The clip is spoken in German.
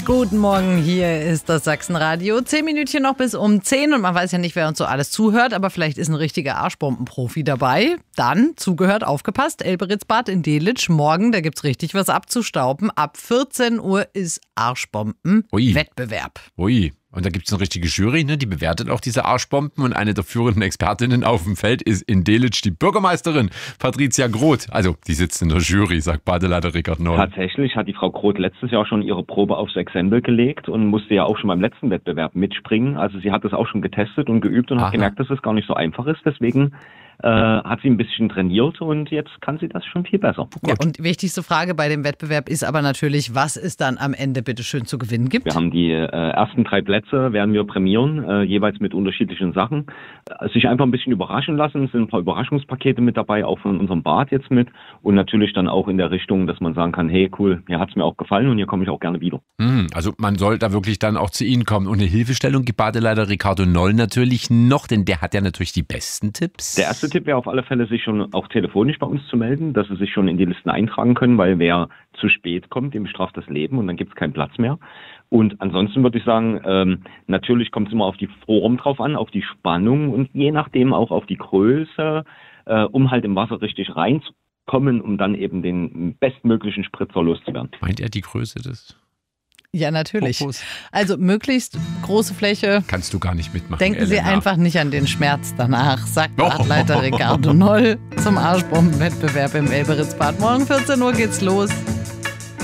Guten Morgen, hier ist das Sachsenradio. 10 Minütchen noch bis um 10 und man weiß ja nicht, wer uns so alles zuhört, aber vielleicht ist ein richtiger Arschbombenprofi dabei. Dann, zugehört, aufgepasst, Elberitzbad in Delitzsch. Morgen, da gibt's richtig was abzustauben. Ab 14 Uhr ist Arschbomben-Wettbewerb. Ui. Und da gibt es eine richtige Jury, ne? Die bewertet auch diese Arschbomben. Und eine der führenden Expertinnen auf dem Feld ist in Delitzsch die Bürgermeisterin Patricia Groth. Also die sitzt in der Jury, sagt Badeleiter Richard Noll. Tatsächlich hat die Frau Groth letztes Jahr schon ihre Probe aufs Exempel gelegt und musste ja auch schon beim letzten Wettbewerb mitspringen. Also sie hat das auch schon getestet und geübt und hat gemerkt, dass es gar nicht so einfach ist. Deswegen hat sie ein bisschen trainiert und jetzt kann sie das schon viel besser. Ja, und wichtigste Frage bei dem Wettbewerb ist aber natürlich, was es dann am Ende bitteschön zu gewinnen gibt. Wir haben die ersten 3 Plätze, werden wir prämieren, jeweils mit unterschiedlichen Sachen. Sich einfach ein bisschen überraschen lassen, es sind ein paar Überraschungspakete mit dabei, auch von unserem Bad jetzt mit und natürlich dann auch in der Richtung, dass man sagen kann, hey cool, mir hat's mir auch gefallen und hier komme ich auch gerne wieder. Also man soll da wirklich dann auch zu Ihnen kommen. Und eine Hilfestellung gibt Badeleiter Ricardo Noll natürlich noch, denn der hat ja natürlich die besten Tipps. Der erste Tipp wäre auf alle Fälle, sich schon auch telefonisch bei uns zu melden, dass sie sich schon in die Listen eintragen können, weil wer zu spät kommt, dem bestraft das Leben und dann gibt es keinen Platz mehr. Und ansonsten würde ich sagen, natürlich kommt es immer auf die Form drauf an, auf die Spannung und je nachdem auch auf die Größe, um halt im Wasser richtig reinzukommen, um dann eben den bestmöglichen Spritzer loszuwerden. Meint er die Größe des? Ja, natürlich. Fokus. Also möglichst große Fläche. Kannst du gar nicht mitmachen. Denken Sie Elena. einfach nicht an den Schmerz danach, sagt Badeleiter Ricardo Noll zum Arschbombenwettbewerb im Elberitzbad. Morgen 14 Uhr geht's los.